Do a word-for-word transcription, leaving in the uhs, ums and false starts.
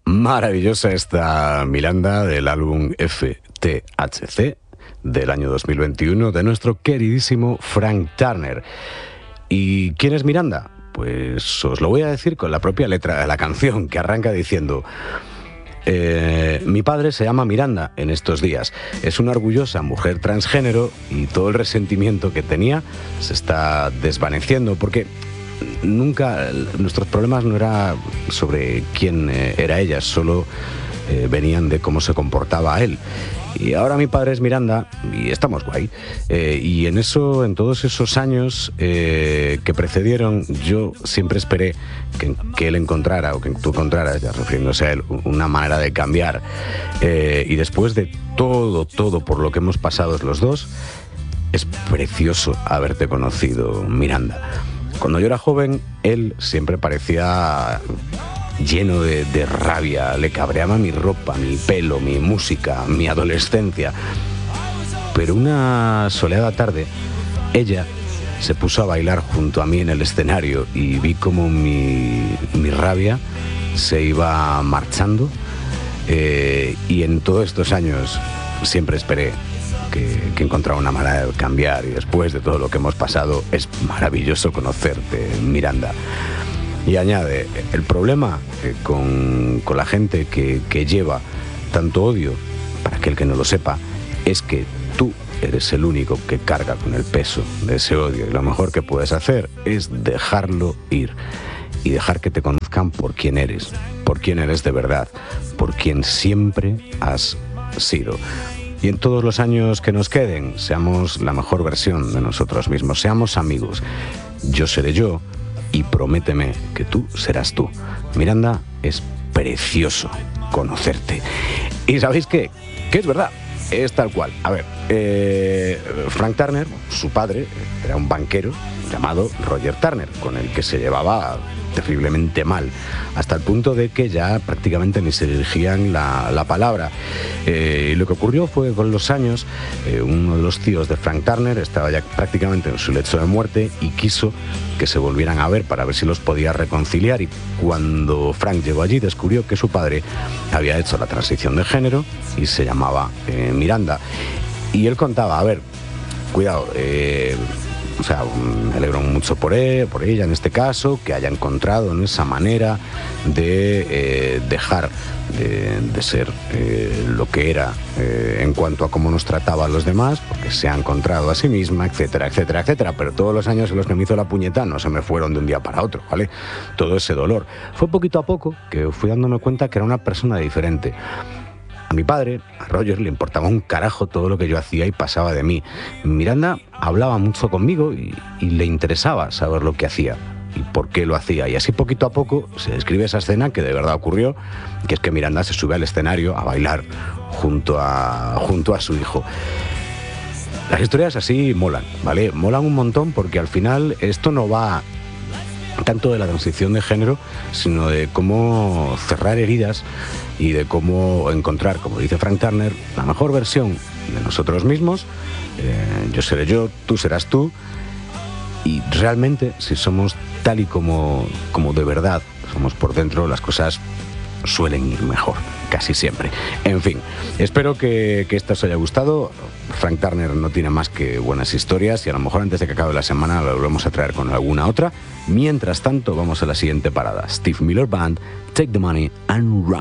Maravillosa esta Miranda del álbum F T H C del año dos mil veintiuno de nuestro queridísimo Frank Turner. ¿Y quién es Miranda? Pues os lo voy a decir con la propia letra de la canción, que arranca diciendo: eh, mi padre se llama Miranda en estos días. Es una orgullosa mujer transgénero y todo el resentimiento que tenía se está desvaneciendo porque nunca, nuestros problemas no eran sobre quién era ella, solo eh, venían de cómo se comportaba él. Y ahora mi padre es Miranda y estamos guay. Eh, y en eso, en todos esos años eh, que precedieron, yo siempre esperé que, que él encontrara, o que tú encontraras, ya refiriéndose a él, una manera de cambiar. Eh, y después de todo, todo por lo que hemos pasado los dos, es precioso haberte conocido, Miranda. Cuando yo era joven, él siempre parecía lleno de, de rabia, le cabreaba mi ropa, mi pelo, mi música, mi adolescencia. Pero una soleada tarde, ella se puso a bailar junto a mí en el escenario y vi como mi, mi rabia se iba marchando. Eh, y en todos estos años siempre esperé que, que encontrara una manera de cambiar, y después de todo lo que hemos pasado es maravilloso conocerte, Miranda. Y añade, el problema eh, con, con la gente que, que lleva tanto odio, para aquel que no lo sepa, es que tú eres el único que carga con el peso de ese odio, y lo mejor que puedes hacer es dejarlo ir y dejar que te conozcan por quién eres, por quién eres de verdad, por quien siempre has sido. Y en todos los años que nos queden, seamos la mejor versión de nosotros mismos, seamos amigos. Yo seré yo y prométeme que tú serás tú. Miranda, es precioso conocerte. ¿Y sabéis qué? Que es verdad, es tal cual. A ver, eh, Frank Turner, su padre, era un banquero llamado Roger Turner, con el que se llevaba terriblemente mal, hasta el punto de que ya prácticamente ni se dirigían la, la palabra. Eh, y lo que ocurrió fue que con los años, eh, uno de los tíos de Frank Turner estaba ya prácticamente en su lecho de muerte y quiso que se volvieran a ver para ver si los podía reconciliar, y cuando Frank llegó allí descubrió que su padre había hecho la transición de género y se llamaba eh, Miranda. Y él contaba, a ver, cuidado, eh, o sea, me alegro mucho por él, por ella en este caso, que haya encontrado en esa manera de eh, dejar de, de ser eh, lo que era eh, en cuanto a cómo nos trataba a los demás, porque se ha encontrado a sí misma, etcétera, etcétera, etcétera. Pero todos los años en los que me hizo la puñeta no se me fueron de un día para otro, ¿vale? Todo ese dolor. Fue poquito a poco que fui dándome cuenta que era una persona diferente. A mi padre, a Roger, le importaba un carajo todo lo que yo hacía y pasaba de mí. Miranda hablaba mucho conmigo y, y le interesaba saber lo que hacía y por qué lo hacía. Y así poquito a poco se describe esa escena que de verdad ocurrió, que es que Miranda se sube al escenario a bailar junto a, junto a su hijo. Las historias así molan, ¿vale? Molan un montón porque al final esto no va tanto de la transición de género, sino de cómo cerrar heridas y de cómo encontrar, como dice Frank Turner, la mejor versión de nosotros mismos. Eh, yo seré yo, tú serás tú, y realmente si somos tal y como, como de verdad somos por dentro, las cosas suelen ir mejor, casi siempre. En fin, espero que, que esto os haya gustado. Frank Turner no tiene más que buenas historias y a lo mejor antes de que acabe la semana lo volvemos a traer con alguna otra. Mientras tanto, vamos a la siguiente parada. Steve Miller Band, Take the Money and Run.